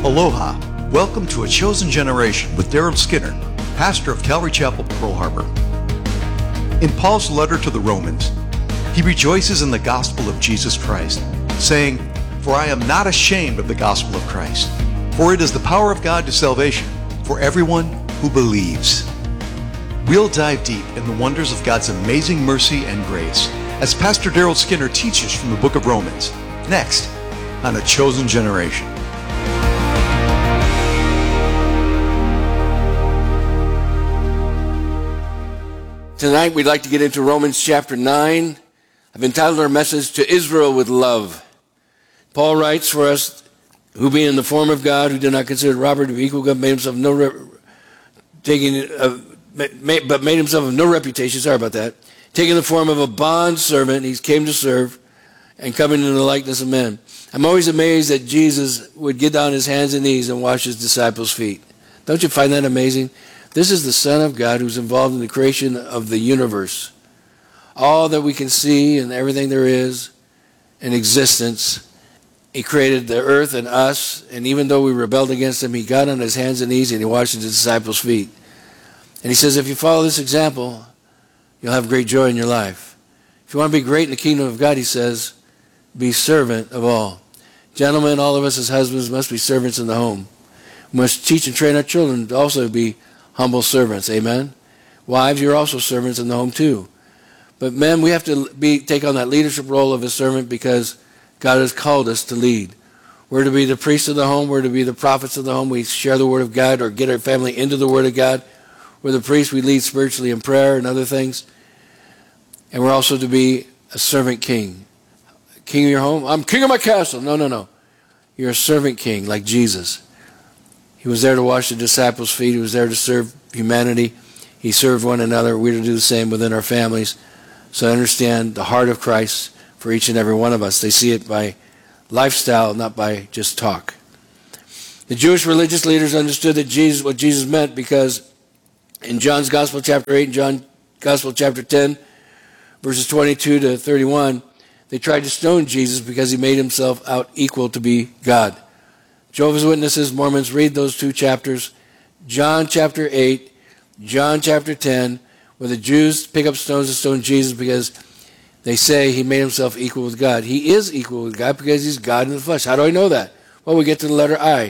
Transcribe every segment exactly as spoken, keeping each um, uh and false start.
Aloha. Welcome to A Chosen Generation with Daryl Skinner, pastor of Calvary Chapel, Pearl Harbor. In Paul's letter to the Romans, he rejoices in the gospel of Jesus Christ, saying, "For I am not ashamed of the gospel of Christ, for it is the power of God to salvation for everyone who believes." We'll dive deep in the wonders of God's amazing mercy and grace as Pastor Daryl Skinner teaches from the book of Romans, next on A Chosen Generation. Tonight we'd like to get into Romans chapter nine. I've entitled our message, "To Israel with Love." Paul writes for us, "Who being in the form of God, who did not consider robbery to be equal with God, made himself no re- taking uh, made, but made himself of no reputation." Sorry about that. Taking the form of a bond servant, he came to serve, and coming in the likeness of men. I'm always amazed that Jesus would get down his hands and knees and wash his disciples' feet. Don't you find that amazing? This is the Son of God who's involved in the creation of the universe. All that we can see and everything there is in existence. He created the earth and us, and even though we rebelled against him, he got on his hands and knees and he washed his disciples' feet. And he says, if you follow this example, you'll have great joy in your life. If you want to be great in the kingdom of God, he says, be servant of all. Gentlemen, all of us as husbands must be servants in the home. We must teach and train our children to also be humble servants. Amen? Wives, you're also servants in the home too. But men, we have to be take on that leadership role of a servant because God has called us to lead. We're to be the priests of the home. We're to be the prophets of the home. We share the word of God or get our family into the word of God. We're the priests. We lead spiritually in prayer and other things. And we're also to be a servant king. King of your home? I'm king of my castle. No, no, no. You're a servant king like Jesus. He was there to wash the disciples' feet. He was there to serve humanity. He served one another. We're to do the same within our families. So I understand the heart of Christ for each and every one of us. They see it by lifestyle, not by just talk. The Jewish religious leaders understood that Jesus, what Jesus meant, because in John's Gospel chapter eight and John's Gospel chapter ten, verses twenty-two to thirty-one, they tried to stone Jesus because he made himself out equal to be God. Jehovah's Witnesses, Mormons, read those two chapters, John chapter eight, John chapter ten, where the Jews pick up stones to stone Jesus because they say he made himself equal with God. He is equal with God because he's God in the flesh. How do I know that? Well, we get to the letter I,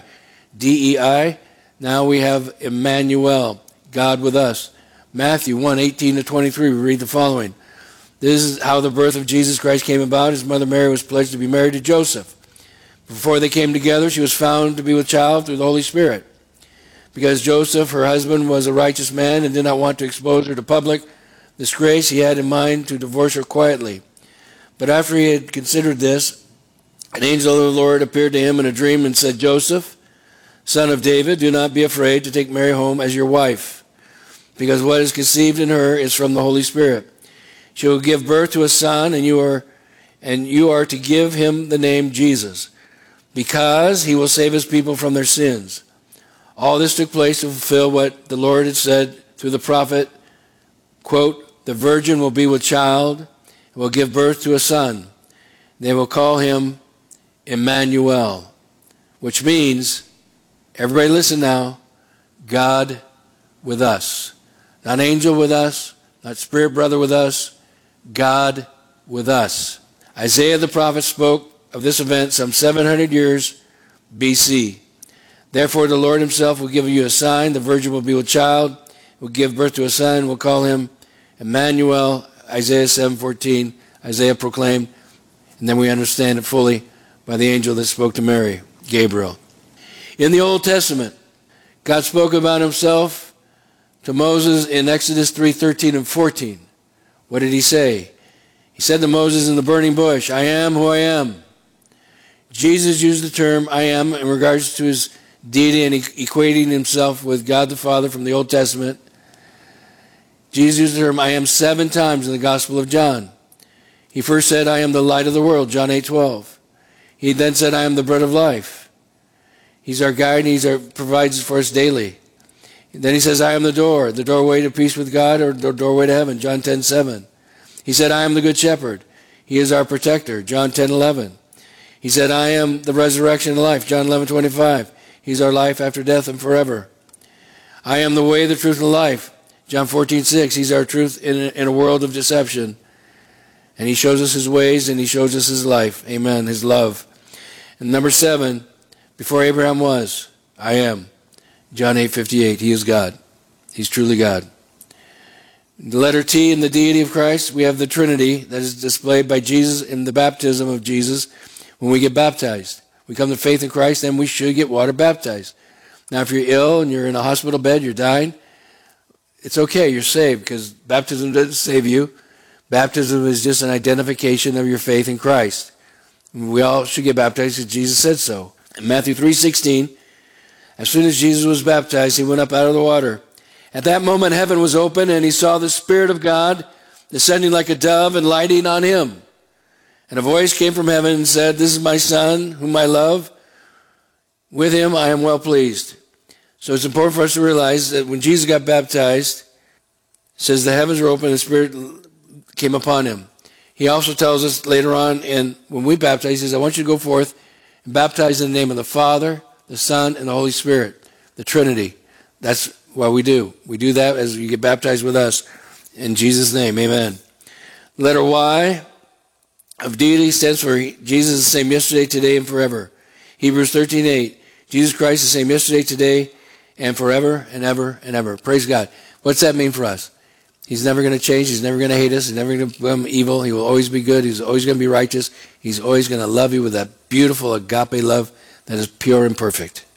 D E I. Now we have Emmanuel, God with us. Matthew one, eighteen to twenty-three, we read the following. This is how the birth of Jesus Christ came about. His mother Mary was pledged to be married to Joseph. Before they came together, she was found to be with child through the Holy Spirit. Because Joseph, her husband, was a righteous man and did not want to expose her to public disgrace, he had in mind to divorce her quietly. But after he had considered this, an angel of the Lord appeared to him in a dream and said, "Joseph, son of David, do not be afraid to take Mary home as your wife, because what is conceived in her is from the Holy Spirit. She will give birth to a son, and you are and you are to give him the name Jesus, because he will save his people from their sins." All this took place to fulfill what the Lord had said through the prophet, quote, "The virgin will be with child and will give birth to a son. They will call him Emmanuel," which means, everybody listen now, God with us. Not angel with us, not spirit brother with us, God with us. Isaiah the prophet spoke of this event some seven hundred years B C. "Therefore the Lord himself will give you a sign. The virgin will be with child, will give birth to a son, will call him Emmanuel," Isaiah seven fourteen, Isaiah proclaimed. And then we understand it fully by the angel that spoke to Mary, Gabriel. In the Old Testament, God spoke about himself to Moses in Exodus three thirteen and fourteen. What did he say? He said to Moses in the burning bush, "I am who I am." Jesus used the term "I am" in regards to his deity and equating himself with God the Father from the Old Testament. Jesus used the term "I am" seven times in the Gospel of John. He first said, "I am the light of the world," John eight twelve. He then said, "I am the bread of life." He's our guide, and he provides for us daily. Then he says, "I am the door, the doorway to peace with God, or the doorway to heaven," John ten seven. He said, "I am the good shepherd." He is our protector, John ten eleven. He said, "I am the resurrection and life," John eleven twenty-five. He's our life after death and forever. I am the way, the truth, and the life. John fourteen six, he's our truth in a, in a world of deception. And he shows us his ways and he shows us his life. Amen, his love. And number seven, before Abraham was, I am. John eight fifty-eight, he is God. He's truly God. The letter T in the deity of Christ, we have the Trinity that is displayed by Jesus in the baptism of Jesus when we get baptized. We come to faith in Christ, then we should get water baptized. Now, if you're ill and you're in a hospital bed, you're dying, it's okay, you're saved, because baptism doesn't save you. Baptism is just an identification of your faith in Christ. We all should get baptized because Jesus said so. In Matthew three sixteen, as soon as Jesus was baptized, he went up out of the water. At that moment, heaven was open, and he saw the Spirit of God descending like a dove and lighting on him. And a voice came from heaven and said, "This is my Son, whom I love. With him I am well pleased." So it's important for us to realize that when Jesus got baptized, it says the heavens were open and the Spirit came upon him. He also tells us later on, and when we baptize, he says, "I want you to go forth and baptize in the name of the Father, the Son, and the Holy Spirit," the Trinity. That's what we do. We do that as you get baptized with us. In Jesus' name, amen. Letter Y of deity stands for Jesus is the same yesterday, today, and forever. Hebrews thirteen eight, Jesus Christ is the same yesterday, today, and forever, and ever, and ever. Praise God. What's that mean for us? He's never going to change. He's never going to hate us. He's never going to become evil. He will always be good. He's always going to be righteous. He's always going to love you with that beautiful agape love that is pure and perfect.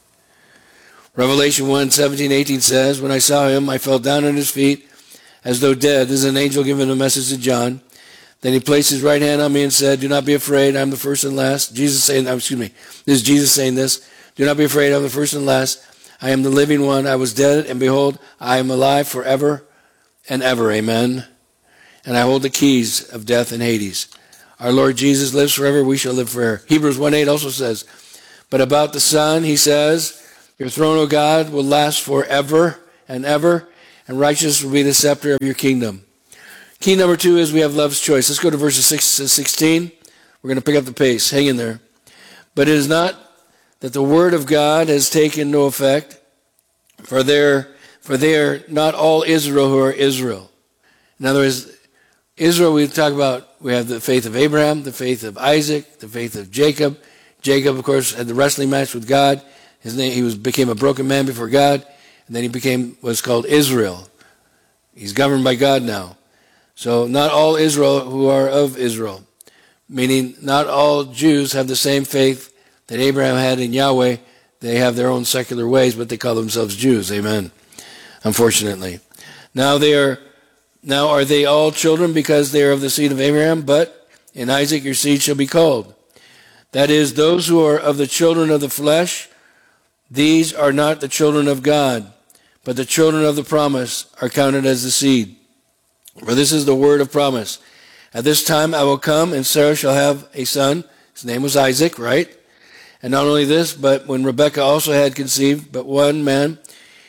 Revelation one seventeen eighteen says, "When I saw him, I fell down at his feet as though dead." This is an angel giving a message to John. Then he placed his right hand on me and said, "Do not be afraid. I'm the first and last." Jesus saying, excuse me, this is Jesus saying this. "Do not be afraid. I'm the first and last. I am the living one. I was dead, and behold, I am alive forever and ever." Amen. "And I hold the keys of death and Hades." Our Lord Jesus lives forever. We shall live forever. Hebrews one eight also says, "But about the Son, he says, your throne, O God, will last forever and ever, and righteousness will be the scepter of your kingdom." Key number two is we have love's choice. Let's go to verses six to sixteen. We're going to pick up the pace. Hang in there. "But it is not that the word of God has taken no effect, for they're, for they are not all Israel who are Israel." In other words, Israel, we talk about, we have the faith of Abraham, the faith of Isaac, the faith of Jacob. Jacob, of course, had the wrestling match with God. His name, he was became a broken man before God, and then he became what's called Israel. He's governed by God now. So not all Israel who are of Israel, meaning not all Jews have the same faith that Abraham had in Yahweh. They have their own secular ways, but they call themselves Jews. Amen. Unfortunately. Now they are now are they all children because they are of the seed of Abraham? But in Isaac your seed shall be called. That is, those who are of the children of the flesh, these are not the children of God, but the children of the promise are counted as the seed. For this is the word of promise. At this time I will come, and Sarah shall have a son. His name was Isaac, right? And not only this, but when Rebekah also had conceived but one man,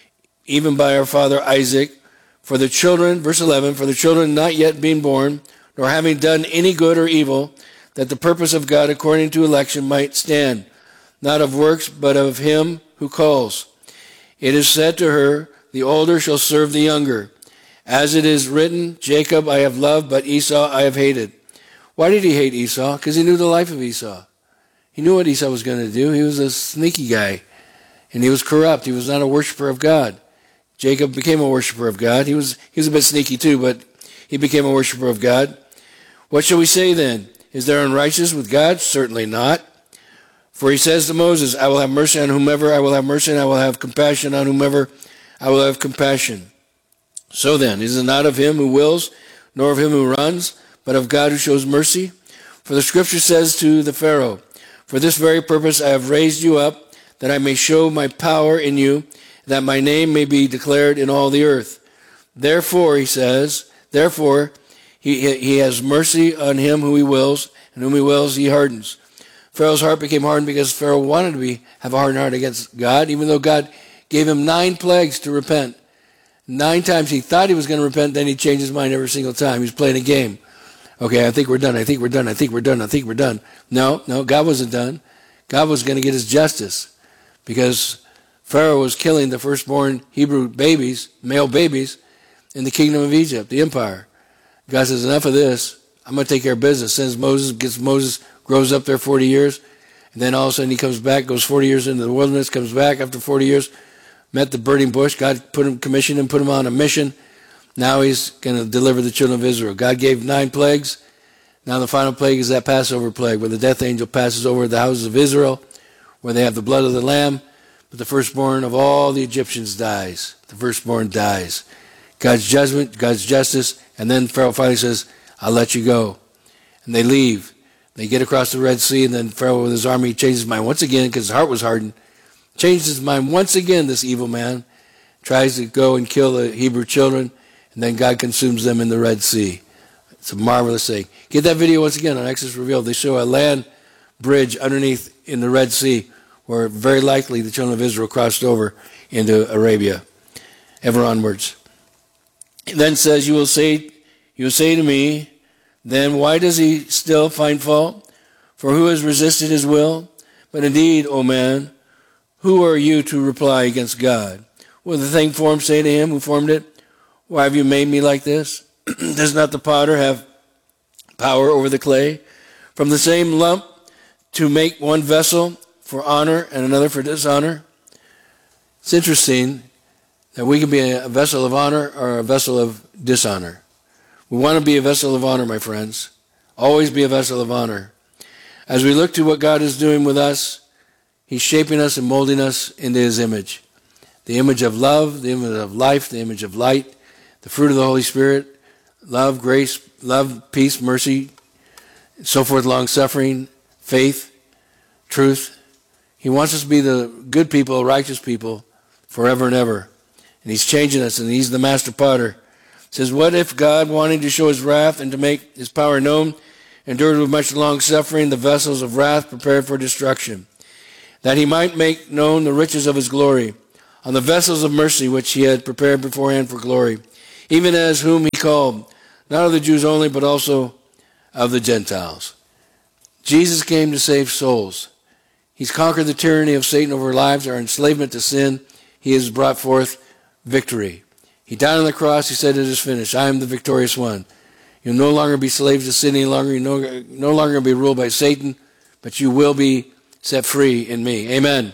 even by our father Isaac, for the children, verse eleven, for the children not yet being born, nor having done any good or evil, that the purpose of God according to election might stand, not of works, but of him who calls. It is said to her, the older shall serve the younger. As it is written, Jacob I have loved, but Esau I have hated. Why did he hate Esau? Because he knew the life of Esau. He knew what Esau was going to do. He was a sneaky guy, and he was corrupt. He was not a worshiper of God. Jacob became a worshiper of God. He was, he was a bit sneaky too, but he became a worshiper of God. What shall we say then? Is there unrighteousness with God? Certainly not. For he says to Moses, I will have mercy on whomever I will have mercy, and I will have compassion on whomever I will have compassion. So then, is it not of him who wills, nor of him who runs, but of God who shows mercy? For the scripture says to the Pharaoh, for this very purpose I have raised you up, that I may show my power in you, that my name may be declared in all the earth. Therefore, he says, therefore he, he has mercy on him who he wills, and whom he wills he hardens. Pharaoh's heart became hardened because Pharaoh wanted to be, have a hardened heart against God, even though God gave him nine plagues to repent. Nine times he thought he was going to repent, then he changed his mind every single time. He was playing a game. Okay, I think we're done, I think we're done, I think we're done, I think we're done. No, no, God wasn't done. God was going to get his justice because Pharaoh was killing the firstborn Hebrew babies, male babies, in the kingdom of Egypt, the empire. God says, enough of this. I'm going to take care of business. Sends Moses, gets Moses, grows up there forty years. And then all of a sudden he comes back, goes forty years into the wilderness, comes back after forty years, met the burning bush. God put him, commissioned him, put him on a mission. Now he's going to deliver the children of Israel. God gave nine plagues. Now the final plague is that Passover plague, where the death angel passes over the houses of Israel, where they have the blood of the lamb, but the firstborn of all the Egyptians dies. The firstborn dies. God's judgment, God's justice, and then Pharaoh finally says, I'll let you go. And they leave. They get across the Red Sea, and then Pharaoh with his army changes his mind once again, because his heart was hardened. Changes his mind once again, this evil man. Tries to go and kill the Hebrew children, and then God consumes them in the Red Sea. It's a marvelous thing. Get that video once again on Exodus Revealed. They show a land bridge underneath in the Red Sea, where very likely the children of Israel crossed over into Arabia, ever onwards. It then says, you will say, you will say to me, then why does he still find fault? For who has resisted his will? But indeed, O man, who are you to reply against God? Will the thing formed say to him who formed it, why have you made me like this? Does not the potter have power over the clay? From the same lump to make one vessel for honor and another for dishonor? It's interesting that we can be a vessel of honor or a vessel of dishonor. We want to be a vessel of honor, my friends. Always be a vessel of honor. As we look to what God is doing with us, he's shaping us and molding us into his image. The image of love, the image of life, the image of light, the fruit of the Holy Spirit, love, grace, love, peace, mercy, so forth, long-suffering, faith, truth. He wants us to be the good people, righteous people, forever and ever. And he's changing us, and he's the master potter. It says, what if God, wanting to show his wrath and to make his power known, endured with much long-suffering the vessels of wrath prepared for destruction, that he might make known the riches of his glory on the vessels of mercy which he had prepared beforehand for glory, even as whom he called, not of the Jews only, but also of the Gentiles. Jesus came to save souls. He's conquered the tyranny of Satan over our lives, our enslavement to sin. He has brought forth victory. He died on the cross. He said, it is finished. I am the victorious one. You'll no longer be slaves to sin any longer. You'll no, no longer be ruled by Satan, but you will be set free in me. Amen.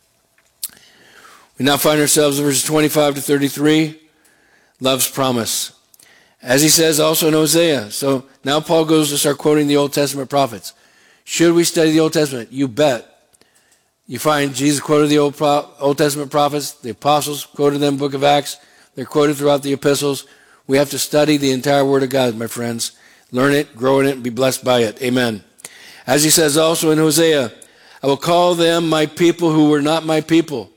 We now find ourselves in verses twenty-five to thirty-three. Love's promise. As he says also in Hosea. So now Paul goes to start quoting the Old Testament prophets. Should we study the Old Testament? You bet. You find Jesus quoted the Old, Pro- Old Testament prophets. The apostles quoted them in the book of Acts. They're quoted throughout the epistles. We have to study the entire Word of God, my friends. Learn it, grow in it, and be blessed by it. Amen. As he says also in Hosea, I will call them my people who were not my people,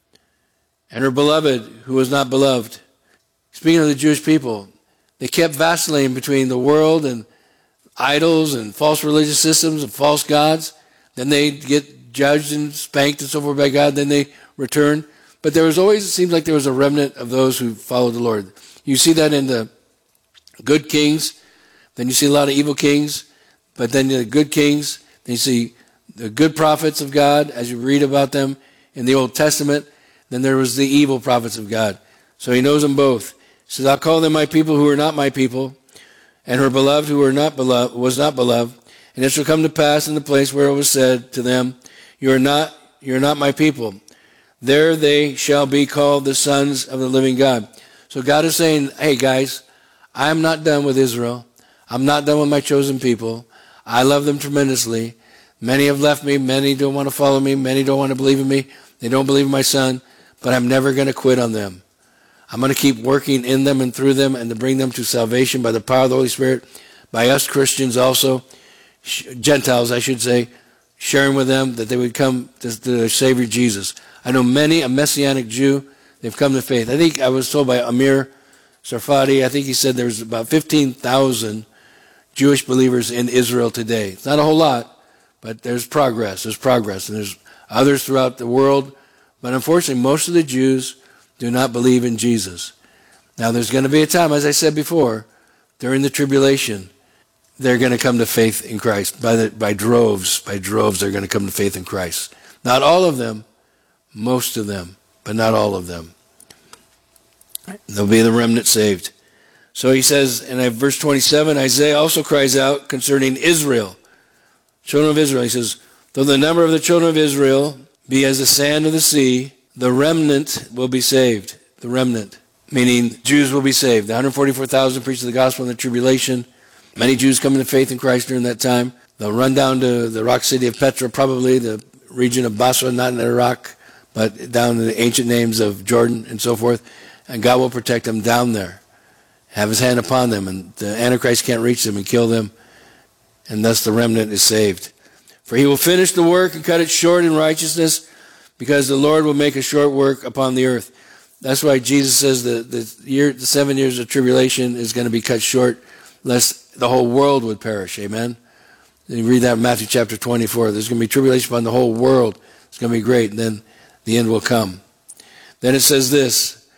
and her beloved who was not beloved. Speaking of the Jewish people, they kept vacillating between the world and idols and false religious systems and false gods. Then they'd get judged and spanked and so forth by God. Then they returned. But there was always, it seems like there was a remnant of those who followed the Lord. You see that in the good kings. Then you see a lot of evil kings. But then the good kings. Then you see the good prophets of God as you read about them in the Old Testament. Then there was the evil prophets of God. So he knows them both. He says, I'll call them my people who are not my people, and her beloved who are not beloved, was not beloved. And it shall come to pass in the place where it was said to them, You are not, you are not my people. There they shall be called the sons of the living God. So God is saying, hey guys, I'm not done with Israel. I'm not done with my chosen people. I love them tremendously. Many have left me. Many don't want to follow me. Many don't want to believe in me. They don't believe in my son. But I'm never going to quit on them. I'm going to keep working in them and through them and to bring them to salvation by the power of the Holy Spirit, by us Christians also, Gentiles I should say, sharing with them that they would come to the Savior Jesus. I know many, a Messianic Jew, they've come to faith. I think I was told by Amir Sarfati, I think he said there's about fifteen thousand Jewish believers in Israel today. It's not a whole lot, but there's progress, there's progress. And there's others throughout the world. But unfortunately, most of the Jews do not believe in Jesus. Now, there's going to be a time, as I said before, during the tribulation, they're going to come to faith in Christ. By, the, by droves, by droves, they're going to come to faith in Christ. Not all of them, most of them. but not all of them. There'll be the remnant saved. So he says in verse twenty-seven, Isaiah also cries out concerning Israel, children of Israel. He says, though the number of the children of Israel be as the sand of the sea, the remnant will be saved. The remnant, meaning Jews will be saved. The one hundred forty-four thousand preach the gospel in the tribulation. Many Jews come into faith in Christ during that time. They'll run down to the rock city of Petra, probably the region of Basra, not in Iraq, but down to the ancient names of Jordan and so forth. And God will protect them down there, have his hand upon them, and the Antichrist can't reach them and kill them, and thus the remnant is saved. For he will finish the work and cut it short in righteousness, because the Lord will make a short work upon the earth. That's why Jesus says that the, year, the seven years of tribulation is going to be cut short, lest the whole world would perish. Amen? You read that in Matthew chapter twenty-four. There's going to be tribulation upon the whole world. It's going to be great, and then the end will come. Then it says this.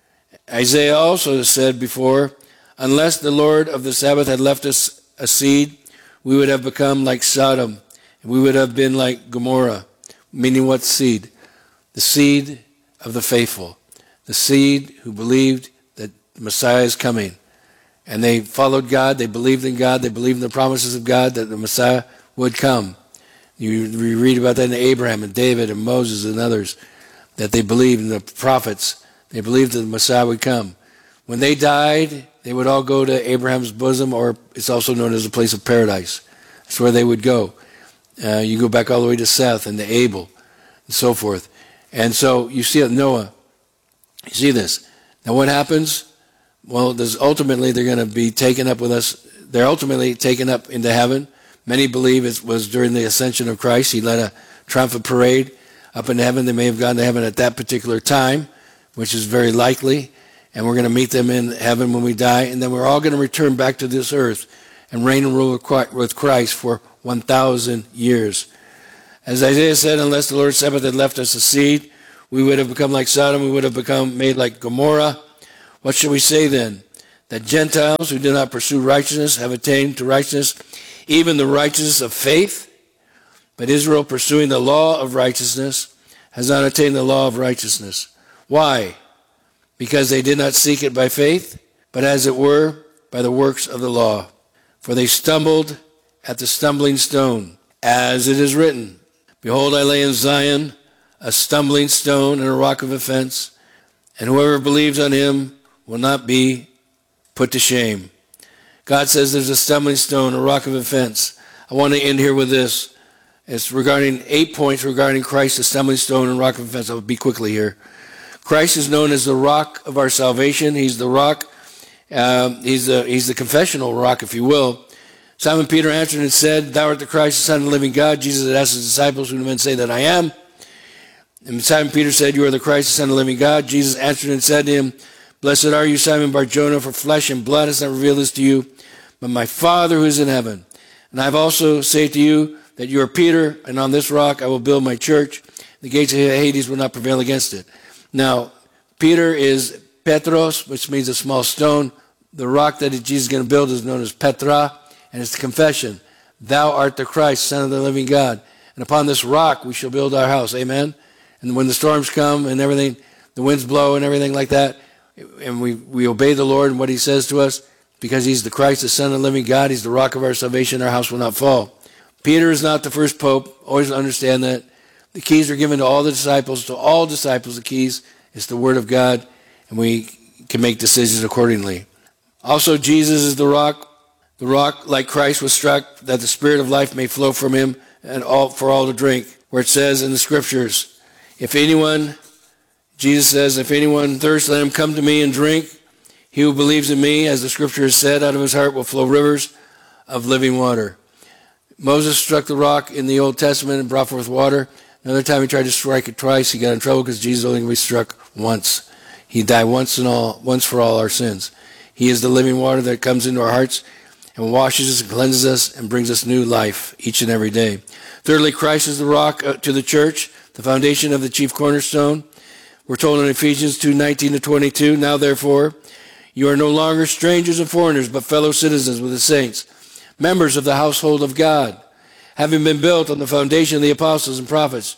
Isaiah also said before, unless the Lord of the Sabbath had left us a seed, we would have become like Sodom, and we would have been like Gomorrah. Meaning what seed? The seed of the faithful. The seed who believed that the Messiah is coming. And they followed God, they believed in God, they believed in the promises of God that the Messiah would come. You, you read about that in Abraham and David and Moses and others, that they believed in the prophets. They believed that the Messiah would come. When they died, they would all go to Abraham's bosom, or it's also known as a place of paradise. That's where they would go. Uh, you go back all the way to Seth and to Abel and so forth. And so you see Noah. You see this. Now what happens? Well, there's ultimately they're going to be taken up with us. They're ultimately taken up into heaven. Many believe it was during the ascension of Christ. He led a triumphant parade up into heaven. They may have gone to heaven at that particular time, which is very likely. And we're going to meet them in heaven when we die. And then we're all going to return back to this earth and reign and rule with Christ for one thousand years. As Isaiah said, unless the Lord's Sabbath had left us a seed, we would have become like Sodom, we would have become made like Gomorrah. What shall we say then? That Gentiles who do not pursue righteousness have attained to righteousness, even the righteousness of faith? But Israel, pursuing the law of righteousness, has not attained the law of righteousness. Why? Because they did not seek it by faith, but as it were, by the works of the law. For they stumbled at the stumbling stone, as it is written, behold, I lay in Zion a stumbling stone and a rock of offense, and whoever believes on him will not be put to shame. God says there's a stumbling stone, a rock of offense. I want to end here with this. It's regarding eight points regarding Christ, the stumbling stone and rock of offense. I'll be quickly here. Christ is known as the rock of our salvation. He's the rock. Um, he's the he's the confessional rock, if you will. Simon Peter answered and said, thou art the Christ, the Son of the living God. Jesus had asked his disciples, who do men say that I am? And Simon Peter said, you are the Christ, the Son of the living God. Jesus answered and said to him, blessed are you, Simon Bar-Jonah, for flesh and blood has not revealed this to you, but my Father who is in heaven. And I have also say to you that you are Peter, and on this rock I will build my church. The gates of Hades will not prevail against it. Now, Peter is Petros, which means a small stone. The rock that Jesus is going to build is known as Petra, and it's the confession. Thou art the Christ, Son of the living God. And upon this rock we shall build our house. Amen? And when the storms come and everything, the winds blow and everything like that, and we, we obey the Lord and what he says to us, because he's the Christ, the Son of the living God, he's the rock of our salvation, our house will not fall. Peter is not the first pope. Always understand that. The keys are given to all the disciples. To all disciples, the keys is the word of God, and we can make decisions accordingly. Also, Jesus is the rock. The rock, like Christ, was struck that the spirit of life may flow from him and all for all to drink. Where it says in the scriptures, if anyone, Jesus says, if anyone thirsts, let him come to me and drink. He who believes in me, as the scripture has said, out of his heart will flow rivers of living water. Moses struck the rock in the Old Testament and brought forth water. Another time he tried to strike it twice. He got in trouble because Jesus only was struck once. He died once and all, once for all our sins. He is the living water that comes into our hearts and washes us and cleanses us and brings us new life each and every day. Thirdly, Christ is the rock to the church, the foundation of the chief cornerstone. We're told in Ephesians two nineteen to twenty-two, now therefore, you are no longer strangers and foreigners, but fellow citizens with the saints, members of the household of God, having been built on the foundation of the apostles and prophets,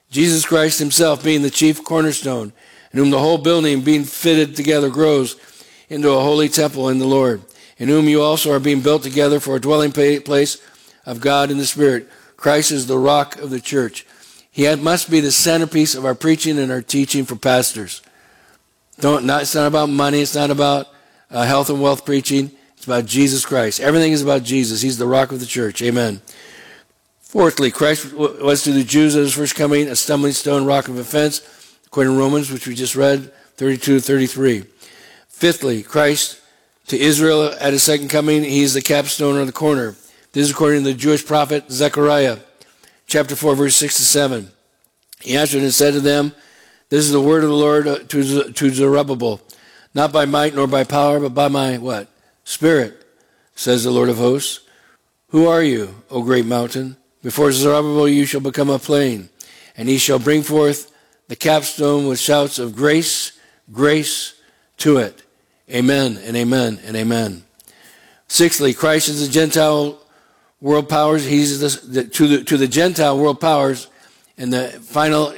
Jesus Christ himself being the chief cornerstone, in whom the whole building being fitted together grows into a holy temple in the Lord, in whom you also are being built together for a dwelling place of God in the Spirit. Christ is the rock of the church. He must be the centerpiece of our preaching and our teaching for pastors. Don't, not, it's not about money. It's not about uh, health and wealth preaching. It's about Jesus Christ. Everything is about Jesus. He's the rock of the church. Amen. Fourthly, Christ was to the Jews at his first coming a stumbling stone, rock of offense, according to Romans, which we just read, thirty-two to thirty-three. Fifthly, Christ to Israel at his second coming, he is the capstone or the corner. This is according to the Jewish prophet Zechariah, chapter four, verse six to seven. He answered and said to them, this is the word of the Lord to, to Zerubbabel, not by might nor by power, but by my, what? Spirit, says the Lord of hosts. Who are you, O great mountain? Before Zerubbabel you shall become a plain, and he shall bring forth the capstone with shouts of grace, grace to it. Amen and amen and amen. Sixthly, Christ is the Gentile world powers. He's the, the, to the to the Gentile world powers, and the final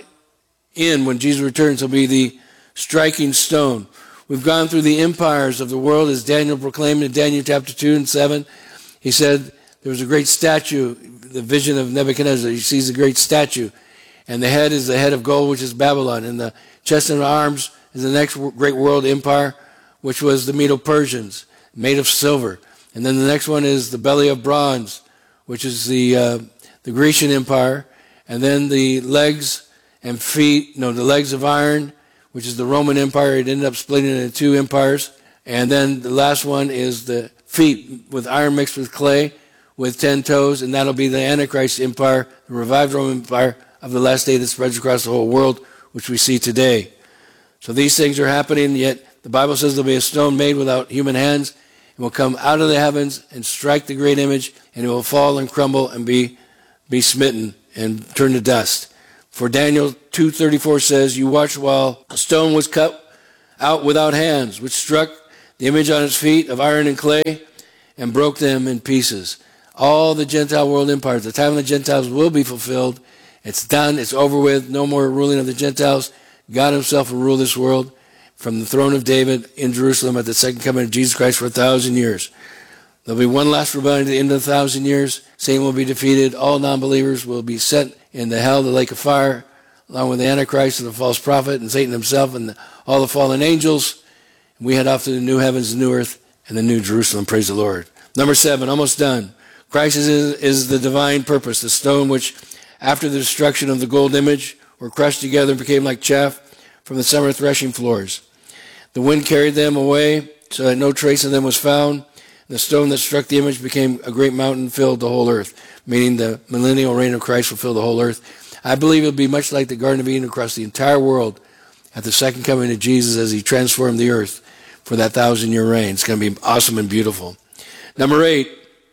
end when Jesus returns will be the striking stone. We've gone through the empires of the world as Daniel proclaimed in Daniel chapter two and seven. He said there was a great statue, the vision of Nebuchadnezzar. He sees a great statue, and the head is the head of gold, which is Babylon, and the chest and arms is the next great world empire, which was the Medo-Persians, made of silver. And then the next one is the belly of bronze, which is the uh, the Grecian empire, and then the legs and feet, no, the legs of iron, which is the Roman Empire. It ended up splitting into two empires. And then the last one is the feet with iron mixed with clay with ten toes, and that'll be the Antichrist Empire, the revived Roman Empire of the last day that spreads across the whole world, which we see today. So these things are happening, yet the Bible says there'll be a stone made without human hands, and will come out of the heavens and strike the great image, and it will fall and crumble and be, be smitten and turn to dust. For Daniel two thirty-four says, you watched while a stone was cut out without hands, which struck the image on its feet of iron and clay and broke them in pieces. All the Gentile world empires, the time of the Gentiles will be fulfilled. It's done. It's over with. No more ruling of the Gentiles. God himself will rule this world from the throne of David in Jerusalem at the second coming of Jesus Christ for a thousand years. There'll be one last rebellion at the end of the thousand years. Satan will be defeated. All non-believers will be sent into hell, the lake of fire, along with the Antichrist and the false prophet and Satan himself and the, all the fallen angels. And we head off to the new heavens, the new earth, and the new Jerusalem. Praise the Lord. Number seven, almost done. Christ is, is the divine purpose, the stone which, after the destruction of the gold image, were crushed together and became like chaff from the summer threshing floors. The wind carried them away so that no trace of them was found. The stone that struck the image became a great mountain, filled the whole earth, meaning the millennial reign of Christ will fill the whole earth. I believe it will be much like the Garden of Eden across the entire world at the second coming of Jesus as he transformed the earth for that thousand-year reign. It's going to be awesome and beautiful. Number eight,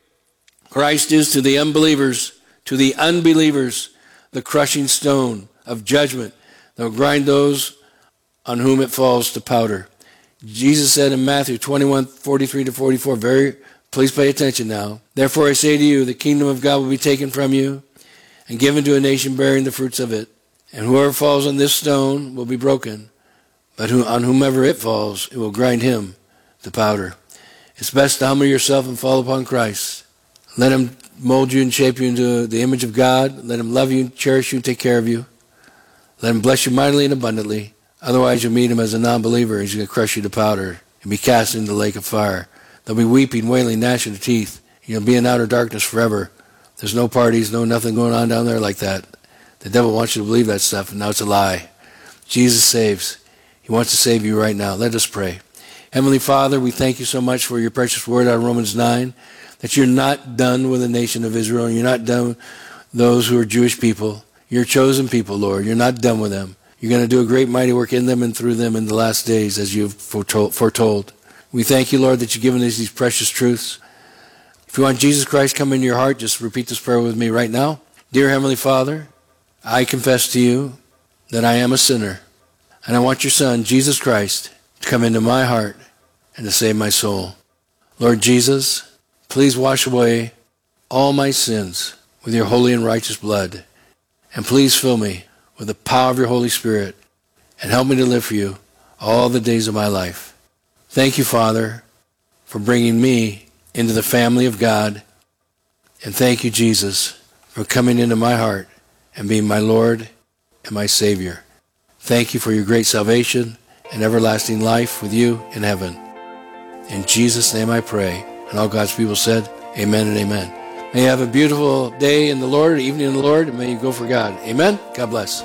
Christ is to the unbelievers, to the unbelievers, the crushing stone of judgment that will grind those on whom it falls to powder. Jesus said in Matthew twenty-one, forty-three to forty-four, very, please pay attention now. Therefore I say to you, the kingdom of God will be taken from you and given to a nation bearing the fruits of it. And whoever falls on this stone will be broken, but who, on whomever it falls, it will grind him to powder. It's best to humble yourself and fall upon Christ. Let him mold you and shape you into the image of God. Let him love you, cherish you, and take care of you. Let him bless you mightily and abundantly. Otherwise, you'll meet him as a non-believer. He's going to crush you to powder and be cast into the lake of fire. There'll be weeping, wailing, gnashing of teeth. You'll be in outer darkness forever. There's no parties, no nothing going on down there like that. The devil wants you to believe that stuff, and now it's a lie. Jesus saves. He wants to save you right now. Let us pray. Heavenly Father, we thank you so much for your precious word out of Romans nine, that you're not done with the nation of Israel, and you're not done with those who are Jewish people. You're chosen people, Lord. You're not done with them. You're going to do a great mighty work in them and through them in the last days, as you've foretold. We thank you, Lord, that you've given us these precious truths. If you want Jesus Christ come into your heart, just repeat this prayer with me right now. Dear Heavenly Father, I confess to you that I am a sinner, and I want your Son, Jesus Christ, to come into my heart and to save my soul. Lord Jesus, please wash away all my sins with your holy and righteous blood, and please fill me with the power of your Holy Spirit and help me to live for you all the days of my life. Thank you, Father, for bringing me into the family of God. And thank you, Jesus, for coming into my heart and being my Lord and my Savior. Thank you for your great salvation and everlasting life with you in heaven. In Jesus' name I pray. And all God's people said, amen and amen. May you have a beautiful day in the Lord, evening in the Lord, and may you go for God. Amen. God bless.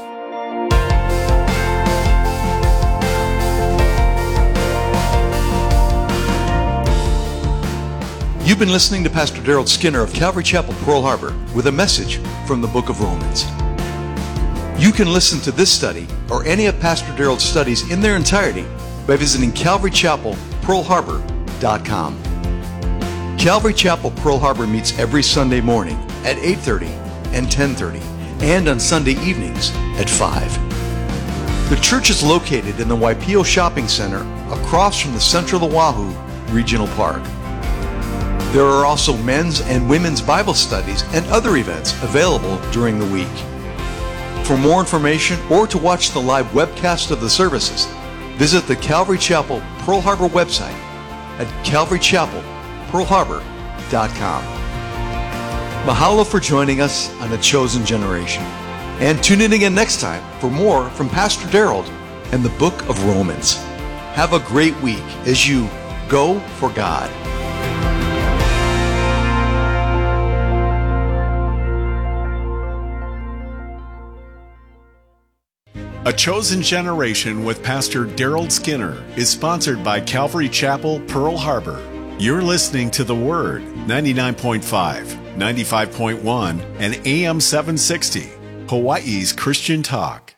You've been listening to Pastor Daryl Skinner of Calvary Chapel, Pearl Harbor, with a message from the book of Romans. You can listen to this study or any of Pastor Daryl's studies in their entirety by visiting calvary chapel pearl harbor dot com. Calvary Chapel, Pearl Harbor meets every Sunday morning at eight thirty and ten thirty, and on Sunday evenings at five. The church is located in the Waipio Shopping Center across from the Central Oahu Regional Park. There are also men's and women's Bible studies and other events available during the week. For more information or to watch the live webcast of the services, visit the Calvary Chapel Pearl Harbor website at calvary chapel pearl harbor dot com. Mahalo for joining us on A Chosen Generation. And tune in again next time for more from Pastor Daryl and the book of Romans. Have a great week as you go for God. A Chosen Generation with Pastor Daryl Skinner is sponsored by Calvary Chapel, Pearl Harbor. You're listening to The Word, ninety-nine point five, ninety-five point one, and A M seven sixty, Hawaii's Christian Talk.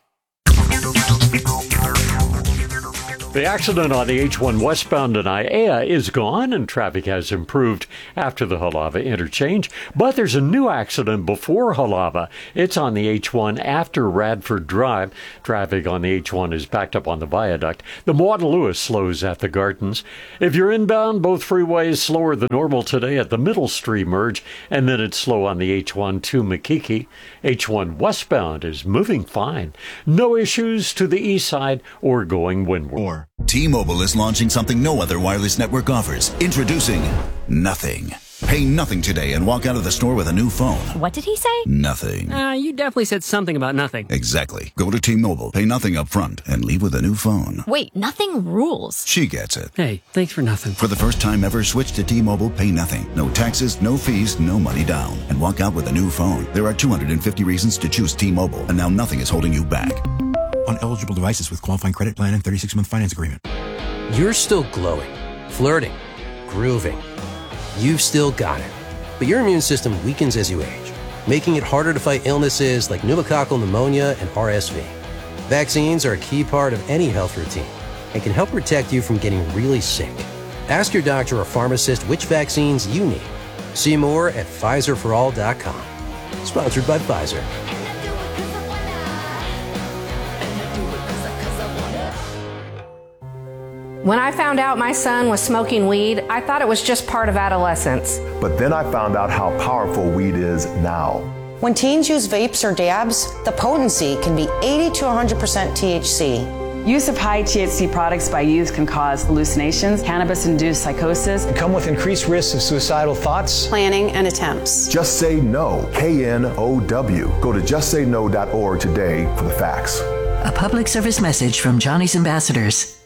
The accident on the H one westbound in Aiea is gone and traffic has improved after the Halava interchange, but there's a new accident before Halava. It's on the H one after Radford Drive. Traffic on the H one is backed up on the viaduct. The Maude Lewis slows at the Gardens. If you're inbound, both freeways slower than normal today at the Middle Street merge, and then it's slow on the H one to Makiki. H one westbound is moving fine. No issues to the east side or going windward. T-Mobile is launching something no other wireless network offers. Introducing Nothing. Pay nothing today and walk out of the store with a new phone. What did he say? Nothing. Uh, you definitely said something about nothing. Exactly. Go to T-Mobile, pay nothing up front, and leave with a new phone. Wait, nothing rules. She gets it. Hey, thanks for nothing. For the first time ever, switch to T-Mobile, pay nothing. No taxes, no fees, no money down. And walk out with a new phone. There are two hundred fifty reasons to choose T-Mobile, and now nothing is holding you back. On eligible devices with qualifying credit plan and thirty-six month finance agreement. You're still glowing, flirting, grooving. You've still got it. But your immune system weakens as you age, making it harder to fight illnesses like pneumococcal pneumonia and R S V. Vaccines are a key part of any health routine and can help protect you from getting really sick. Ask your doctor or pharmacist which vaccines you need. See more at Pfizer for all dot com. Sponsored by Pfizer. When I found out my son was smoking weed, I thought it was just part of adolescence. But then I found out how powerful weed is now. When teens use vapes or dabs, the potency can be eighty to one hundred percent T H C. Use of high T H C products by youth can cause hallucinations, cannabis-induced psychosis, and come with increased risks of suicidal thoughts, planning, and attempts. Just Say No, K N O W. Go to just say no dot org today for the facts. A public service message from Johnny's Ambassadors.